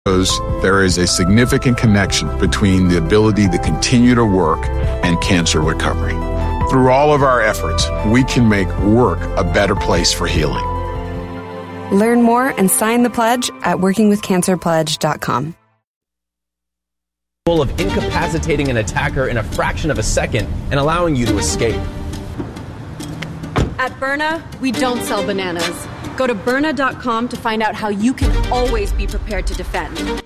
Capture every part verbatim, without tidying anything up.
There is a significant connection between the ability to continue to work and cancer recovery. Through all of our efforts, we can make work a better place for healing. Learn more and sign the pledge at working with cancer pledge dot com. Of incapacitating an attacker in a fraction of a second and allowing you to escape. At Byrna, we don't sell bananas. Go to Byrna dot com to find out how you can always be prepared to defend.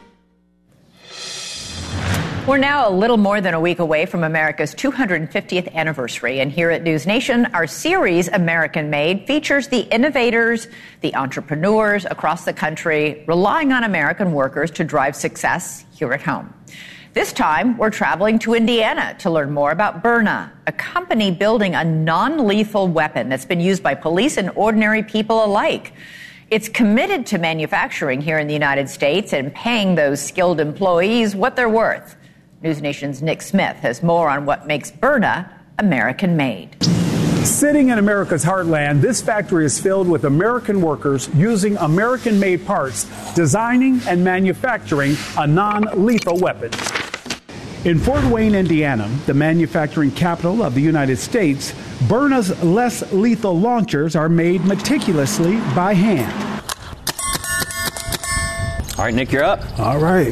We're now a little more than a week away from America's two hundred fiftieth anniversary. And here at News Nation, our series, American Made, features the innovators, the entrepreneurs across the country relying on American workers to drive success here at home. This time, we're traveling to Indiana to learn more about Byrna, a company building a non-lethal weapon that's been used by police and ordinary people alike. It's committed to manufacturing here in the United States and paying those skilled employees what they're worth. News Nation's Nick Smith has more on what makes Byrna American-made. Sitting in America's heartland, this factory is filled with American workers using American-made parts, designing and manufacturing a non-lethal weapon. In Fort Wayne, Indiana, the manufacturing capital of the United States, Byrna's less lethal launchers are made meticulously by hand. All right, Nick, you're up. All right.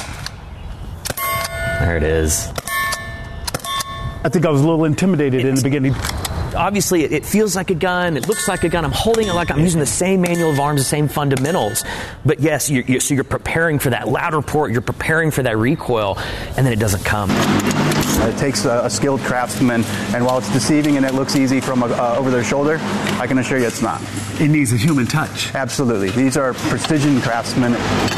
There it is. I think I was a little intimidated in the beginning. Obviously, it feels like a gun. It looks like a gun. I'm holding it like I'm using the same manual of arms, the same fundamentals. But yes, you're, you're, so you're preparing for that loud report. You're preparing for that recoil, and then it doesn't come. It takes a, a skilled craftsman, and while it's deceiving and it looks easy from a, uh, over their shoulder, I can assure you it's not. It needs a human touch. Absolutely. These are precision craftsmen.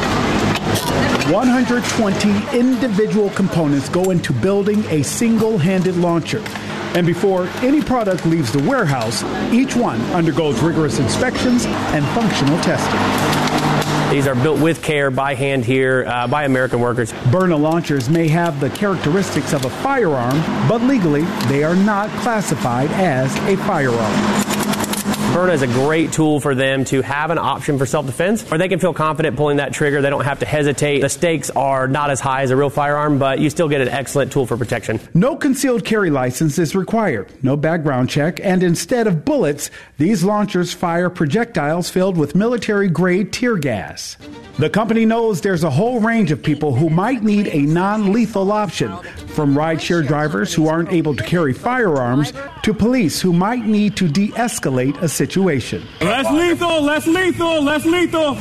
one hundred twenty individual components go into building a single-handed launcher. And before any product leaves the warehouse, each one undergoes rigorous inspections and functional testing. These are built with care, by hand here, uh, by American workers. Byrna launchers may have the characteristics of a firearm, but legally they are not classified as a firearm. Byrna is a great tool for them to have an option for self-defense, where they can feel confident pulling that trigger. They don't have to hesitate. The stakes are not as high as a real firearm, but you still get an excellent tool for protection. No concealed carry license is required, no background check, and instead of bullets, these launchers fire projectiles filled with military-grade tear gas. The company knows there's a whole range of people who might need a non-lethal option, from rideshare drivers who aren't able to carry firearms to police who might need to de-escalate a situation. Less lethal, less lethal, less lethal.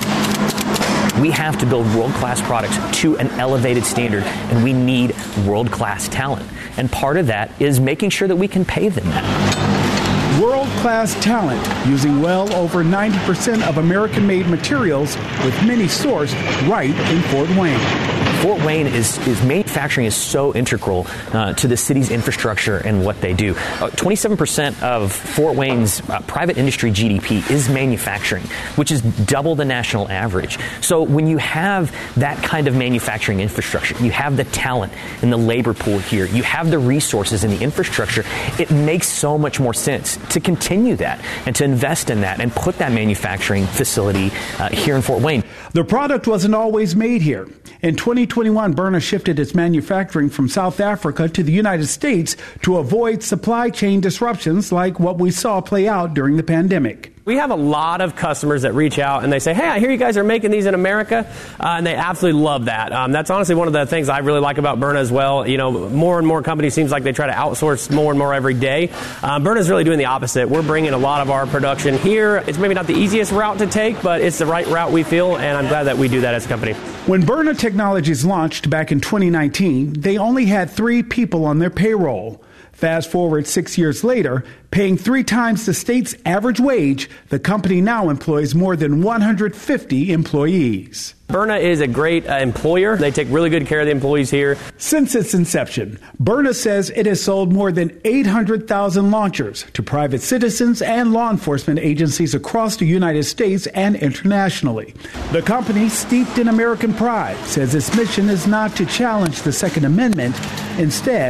We have to build world-class products to an elevated standard, and we need world-class talent. And part of that is making sure that we can pay them that. World-class talent using well over ninety percent of American-made materials, with many sourced right in Fort Wayne. Fort Wayne is, is manufacturing is so integral uh, to the city's infrastructure and what they do. Uh, twenty-seven percent of Fort Wayne's uh, private industry G D P is manufacturing, which is double the national average. So when you have that kind of manufacturing infrastructure, you have the talent and the labor pool here, you have the resources and the infrastructure, it makes so much more sense to continue that and to invest in that and put that manufacturing facility uh, here in Fort Wayne. The product wasn't always made here. In twenty twenty-one, Byrna shifted its manufacturing from South Africa to the United States to avoid supply chain disruptions like what we saw play out during the pandemic. We have a lot of customers that reach out and they say, hey, I hear you guys are making these in America, uh, and they absolutely love that. Um, that's honestly one of the things I really like about Byrna as well. You know, more and more companies seems like they try to outsource more and more every day. Um, Byrna is really doing the opposite. We're bringing a lot of our production here. It's maybe not the easiest route to take, but it's the right route we feel, and I'm glad that we do that as a company. When Byrna Technologies launched back in twenty nineteen, they only had three people on their payroll. Fast forward six years later, paying three times the state's average wage, the company now employs more than one hundred fifty employees. Byrna is a great uh, employer. They take really good care of the employees here. Since its inception, Byrna says it has sold more than eight hundred thousand launchers to private citizens and law enforcement agencies across the United States and internationally. The company, steeped in American pride, says its mission is not to challenge the Second Amendment, instead,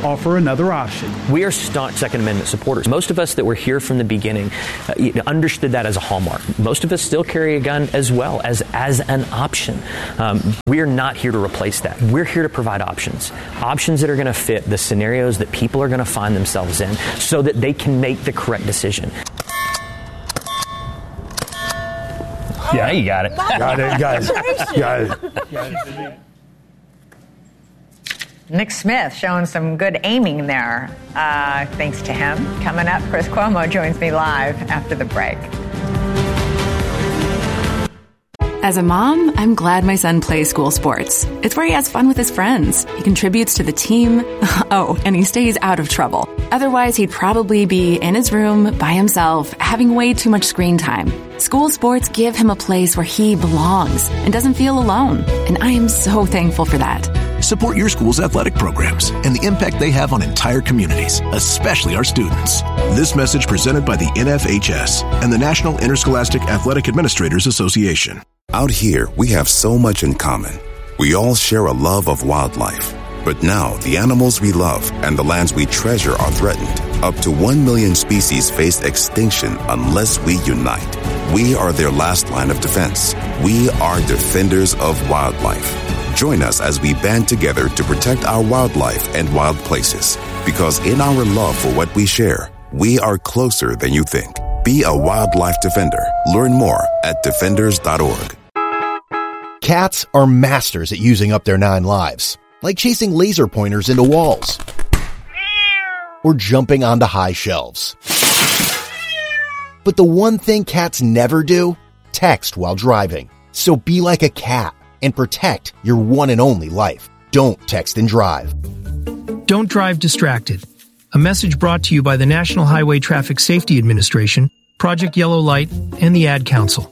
offer another option. We are staunch Second Amendment supporters. Most of us that were here from the beginning uh, understood that as a hallmark. Most of us still carry a gun as well as, as an option. Um, we are not here to replace that. We're here to provide options. Options that are going to fit the scenarios that people are going to find themselves in so that they can make the correct decision. Yeah, you got it. Got it, guys. Got it. Nick Smith showing some good aiming there, uh, thanks to him. Coming up, Chris Cuomo joins me live after the break. As a mom, I'm glad my son plays school sports. It's where he has fun with his friends. He contributes to the team. Oh, and he stays out of trouble. Otherwise, he'd probably be in his room by himself, having way too much screen time. School sports give him a place where he belongs and doesn't feel alone. And I am so thankful for that. Support your school's athletic programs and the impact they have on entire communities, especially our students. This message presented by the N F H S and the National Interscholastic Athletic Administrators Association. Out here, we have so much in common. We all share a love of wildlife. But now, the animals we love and the lands we treasure are threatened. Up to one million species face extinction unless we unite. We are their last line of defense. We are defenders of wildlife. Join us as we band together to protect our wildlife and wild places. Because in our love for what we share, we are closer than you think. Be a wildlife defender. Learn more at defenders dot org. Cats are masters at using up their nine lives, like chasing laser pointers into walls or jumping onto high shelves. But the one thing cats never do, text while driving. So be like a cat and protect your one and only life. Don't text and drive. Don't drive distracted. A message brought to you by the National Highway Traffic Safety Administration, Project Yellow Light, and the Ad Council.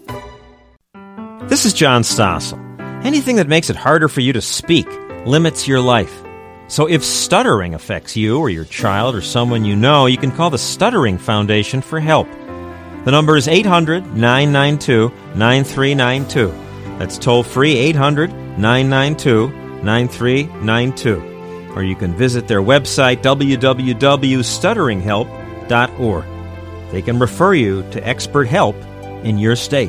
This is John Stossel. Anything that makes it harder for you to speak limits your life. So if stuttering affects you or your child or someone you know, you can call the Stuttering Foundation for help. The number is eight hundred, nine nine two, nine three nine two. That's toll-free eight hundred, nine nine two, nine three nine two. Or you can visit their website, w w w dot stuttering help dot org. They can refer you to expert help in your state.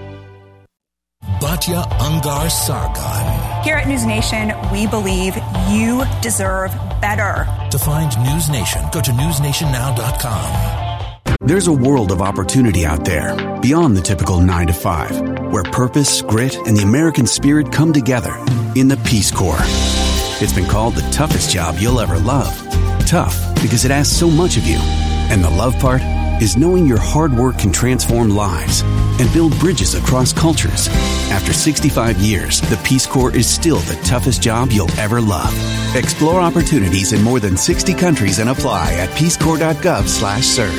Batya Ungar Sargon. Here at News Nation, we believe you deserve better. To find News Nation, go to news nation now dot com. There's a world of opportunity out there, beyond the typical nine to five, where purpose, grit, and the American spirit come together in the Peace Corps. It's been called the toughest job you'll ever love. Tough because it asks so much of you. And the love part is knowing your hard work can transform lives and build bridges across cultures. After sixty-five years, the Peace Corps is still the toughest job you'll ever love. Explore opportunities in more than sixty countries and apply at peace corps dot gov slash serve.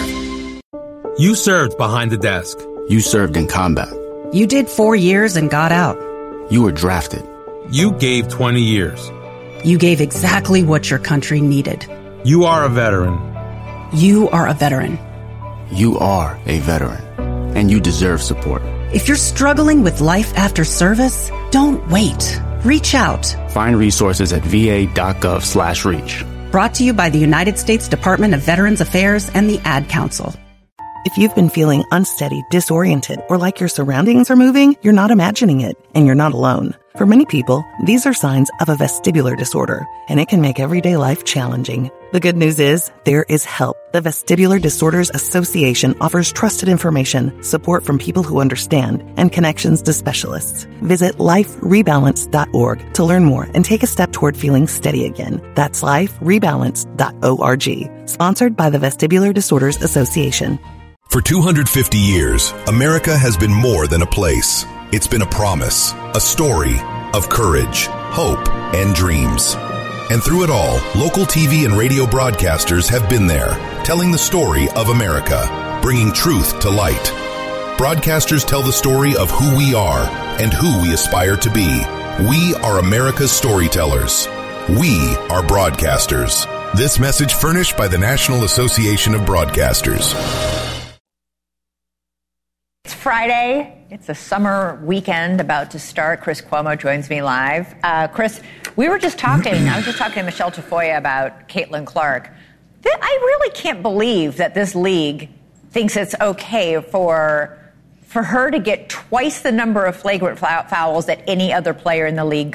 You served behind the desk. You served in combat. You did four years and got out. You were drafted. You gave twenty years. You gave exactly what your country needed. You are a veteran. You are a veteran. You are a veteran, and you deserve support. If you're struggling with life after service, don't wait. Reach out. Find resources at v a dot gov slash reach. Brought to you by the United States Department of Veterans Affairs and the Ad Council. If you've been feeling unsteady, disoriented, or like your surroundings are moving, you're not imagining it, and you're not alone. For many people, these are signs of a vestibular disorder, and it can make everyday life challenging. The good news is, there is help. The Vestibular Disorders Association offers trusted information, support from people who understand, and connections to specialists. Visit life rebalance dot org to learn more and take a step toward feeling steady again. That's life rebalance dot org. Sponsored by the Vestibular Disorders Association. For two hundred fifty years, America has been more than a place. It's been a promise, a story of courage, hope, and dreams. And through it all, local T V and radio broadcasters have been there, telling the story of America, bringing truth to light. Broadcasters tell the story of who we are and who we aspire to be. We are America's storytellers. We are broadcasters. This message furnished by the National Association of Broadcasters. It's Friday. It's a summer weekend about to start. Chris Cuomo joins me live. Uh, Chris, we were just talking, I was just talking to Michelle Tafoya about Caitlin Clark. I really can't believe that this league thinks it's okay for, for her to get twice the number of flagrant fouls that any other player in the league